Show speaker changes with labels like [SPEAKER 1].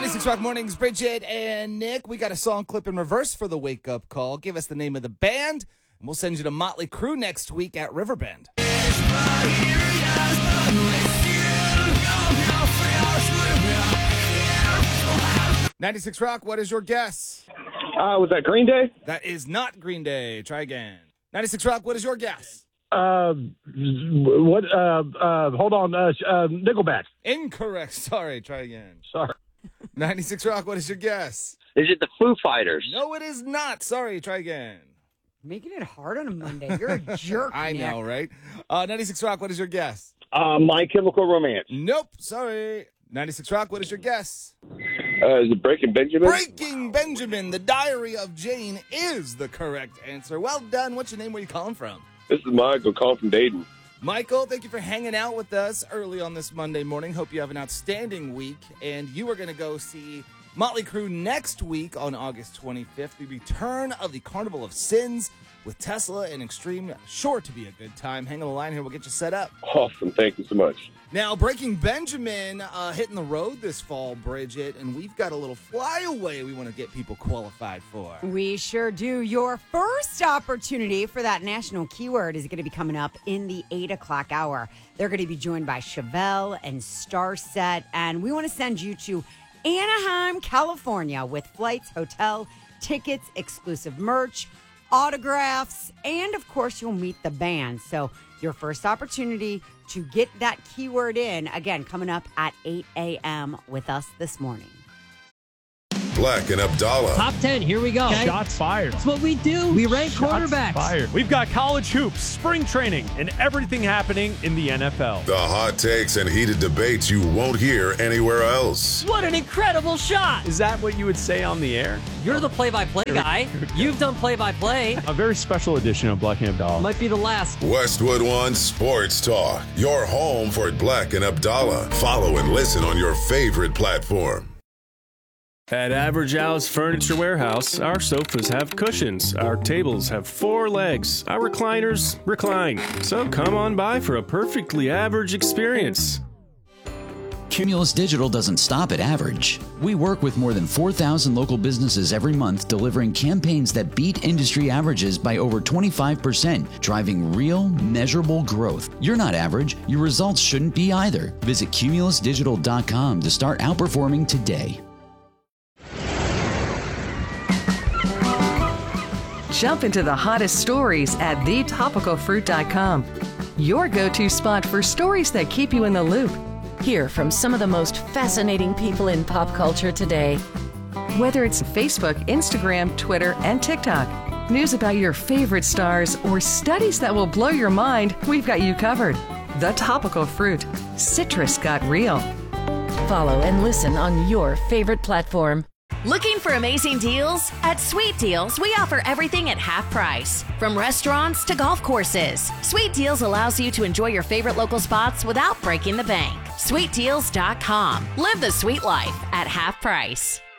[SPEAKER 1] 96 Rock Mornings, Bridget and Nick. We got a song clip in reverse for the wake-up call. Give us the name of the band, and we'll send you to Motley Crue next week at Riverbend. 96 Rock, what is your guess?
[SPEAKER 2] Was that Green Day?
[SPEAKER 1] That is not Green Day. Try again. 96 Rock, what is your guess?
[SPEAKER 2] Hold on. Nickelback.
[SPEAKER 1] Incorrect. Sorry. Try again.
[SPEAKER 2] Sorry.
[SPEAKER 1] 96 Rock, what is your guess?
[SPEAKER 3] Is it the Foo Fighters?
[SPEAKER 1] No, it is not. Sorry. Try again.
[SPEAKER 4] Making it hard on a Monday. You're a jerk,
[SPEAKER 1] I
[SPEAKER 4] Nick.
[SPEAKER 1] know, right? 96 Rock, what is your guess?
[SPEAKER 2] My Chemical Romance.
[SPEAKER 1] Nope. Sorry. 96 Rock, what is your guess?
[SPEAKER 2] Is it Breaking Benjamin?
[SPEAKER 1] Breaking Benjamin, The Diary of Jane is the correct answer. Well done. What's your name? Where are you calling from?
[SPEAKER 2] This is Michael calling from Dayton.
[SPEAKER 1] Michael, thank you for hanging out with us early on this Monday morning. Hope you have an outstanding week. And you are going to go see Motley Crue next week on August 25th. The return of the Carnival of Sins with Tesla and Extreme. Sure to be a good time. Hang on the line here. We'll get you set up.
[SPEAKER 2] Awesome. Thank you so much.
[SPEAKER 1] Now, Breaking Benjamin hitting the road this fall, Bridget, and we've got a little flyaway we want to get people qualified for.
[SPEAKER 4] We sure do. Your first opportunity for that national keyword is going to be coming up in the 8 o'clock hour. They're going to be joined by Chevelle and Starset, and we want to send you to Anaheim, California with flights, hotel, tickets, exclusive merch, autographs, and of course, you'll meet the band. So your first opportunity to get that keyword in, again, coming up at 8 a.m. with us this morning.
[SPEAKER 5] Black and Abdallah.
[SPEAKER 6] Top 10, here we go. Okay?
[SPEAKER 7] Shots fired.
[SPEAKER 6] That's what we do. We rank quarterbacks.
[SPEAKER 7] Fired. We've got college hoops, spring training, and everything happening in the NFL.
[SPEAKER 5] The hot takes and heated debates you won't hear anywhere else.
[SPEAKER 6] What an incredible shot.
[SPEAKER 7] Is that what you would say on the air?
[SPEAKER 6] You're the play-by-play guy. You've done play-by-play.
[SPEAKER 7] A very special edition of Black and Abdallah.
[SPEAKER 6] Might be the last.
[SPEAKER 5] Westwood One Sports Talk. Your home for Black and Abdallah. Follow and listen on your favorite platform.
[SPEAKER 8] At Average Al's Furniture Warehouse, our sofas have cushions, our tables have 4 legs, our recliners recline. So come on by for a perfectly average experience.
[SPEAKER 9] Cumulus Digital doesn't stop at average. We work with more than 4,000 local businesses every month, delivering campaigns that beat industry averages by over 25%, driving real, measurable growth. You're not average. Your results shouldn't be either. Visit cumulusdigital.com to start outperforming today.
[SPEAKER 10] Jump into the hottest stories at thetopicalfruit.com. Your go-to spot for stories that keep you in the loop.
[SPEAKER 11] Hear from some of the most fascinating people in pop culture today.
[SPEAKER 10] Whether it's Facebook, Instagram, Twitter, and TikTok, news about your favorite stars, or studies that will blow your mind, we've got you covered. The Topical Fruit. Citrus got real.
[SPEAKER 11] Follow and listen on your favorite platform.
[SPEAKER 12] Looking for amazing deals? At Sweet Deals, we offer everything at half price. From restaurants to golf courses, Sweet Deals allows you to enjoy your favorite local spots without breaking the bank. SweetDeals.com. Live the sweet life at half price.